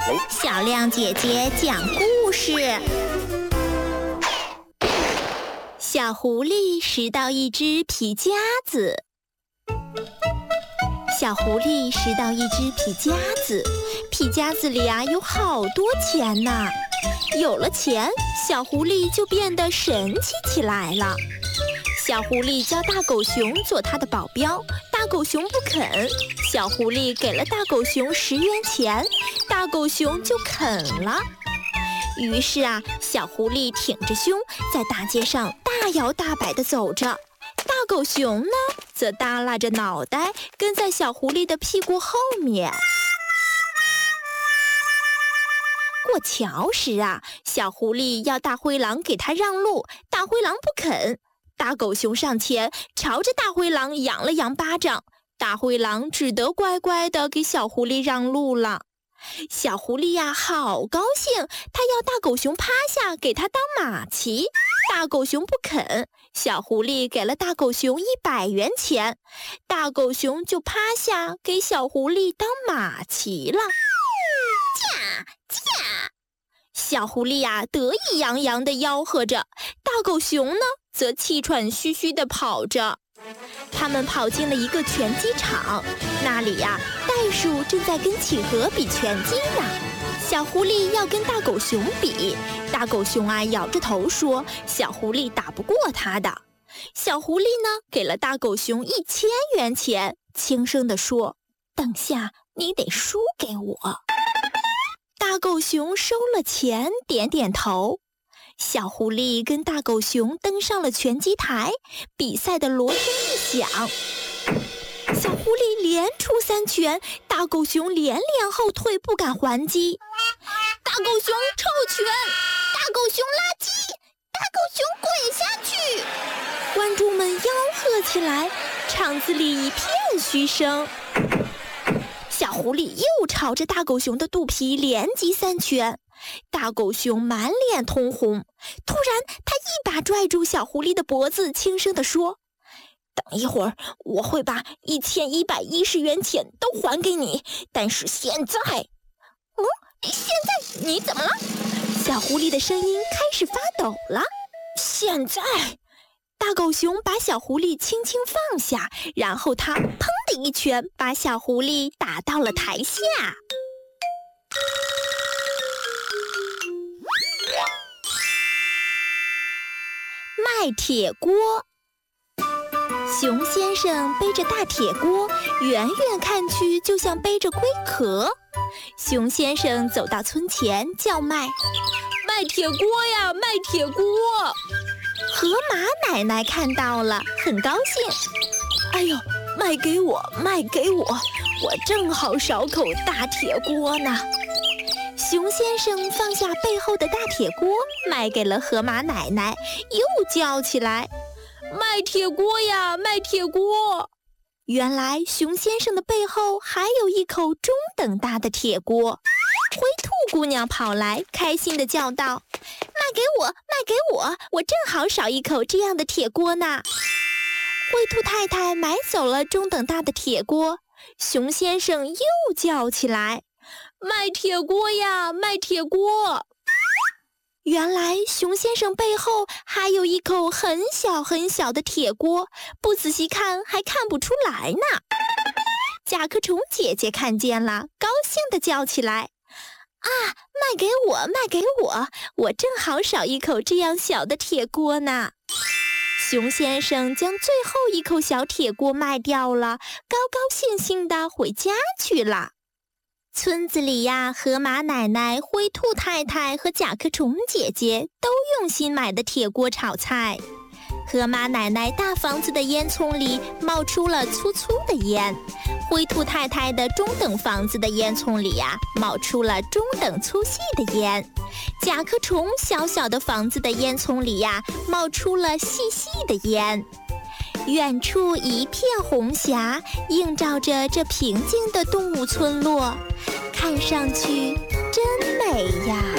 小亮姐姐讲故事。小狐狸拾到一只皮夹子。小狐狸拾到一只皮夹子，皮夹子里有好多钱呢。有了钱，小狐狸就变得神气起来了。小狐狸叫大狗熊做它的保镖，大狗熊不肯。小狐狸给了大狗熊10元钱，大狗熊就肯了。于是小狐狸挺着胸在大街上大摇大摆地走着，大狗熊呢则耷拉着脑袋跟在小狐狸的屁股后面。过桥时小狐狸要大灰狼给它让路，大灰狼不肯。大狗熊上前朝着大灰狼扬了扬巴掌，大灰狼只得乖乖地给小狐狸让路了。小狐狸好高兴，它要大狗熊趴下给它当马骑，大狗熊不肯。小狐狸给了大狗熊100元钱，大狗熊就趴下给小狐狸当马骑了。驾！小狐狸得意洋洋地吆喝着，大狗熊呢则气喘吁吁地跑着。他们跑进了一个拳击场，那里袋鼠正在跟企鹅比拳击呢。小狐狸要跟大狗熊比，大狗熊摇着头说小狐狸打不过他的。小狐狸呢给了大狗熊1000元钱，轻声地说，等下你得输给我。大狗熊收了钱，点点头。小狐狸跟大狗熊登上了拳击台，比赛的锣声一响，小狐狸连出3拳，大狗熊连连后退，不敢还击。大狗熊臭拳，大狗熊垃圾，大狗熊滚下去！观众们吆喝起来，场子里一片嘘声。小狐狸又朝着大狗熊的肚皮连击3拳，大狗熊满脸通红。突然他一把拽住小狐狸的脖子，轻声地说，等一会儿我会把1110元钱都还给你，但是现在你怎么了？小狐狸的声音开始发抖了。现在大狗熊把小狐狸轻轻放下，然后他砰的一拳把小狐狸打到了台下。卖铁锅。熊先生背着大铁锅，远远看去就像背着龟壳。熊先生走到村前叫卖，卖铁锅呀，卖铁锅！河马奶奶看到了，很高兴。哎呦，卖给我，卖给我，我正好少口大铁锅呢。熊先生放下背后的大铁锅，卖给了河马奶奶，又叫起来，卖铁锅呀，卖铁锅！原来熊先生的背后还有一口中等大的铁锅。灰兔姑娘跑来，开心地叫道，卖给我，卖给我，我正好少一口这样的铁锅呢。灰兔太太买走了中等大的铁锅，熊先生又叫起来，卖铁锅呀，卖铁锅！原来熊先生背后还有一口很小很小的铁锅，不仔细看还看不出来呢。甲壳虫姐姐看见了，高兴地叫起来，卖给我，卖给我，我正好少一口这样小的铁锅呢。熊先生将最后一口小铁锅卖掉了，高高兴兴地回家去了。村子里河马奶奶、灰兔太太和甲壳虫姐姐都用心买的铁锅炒菜。河马奶奶大房子的烟囱里冒出了粗粗的烟，灰兔太太的中等房子的烟囱里冒出了中等粗细的烟，甲壳虫小小的房子的烟囱里冒出了细细的烟。远处一片红霞，映照着这平静的动物村落，看上去真美呀。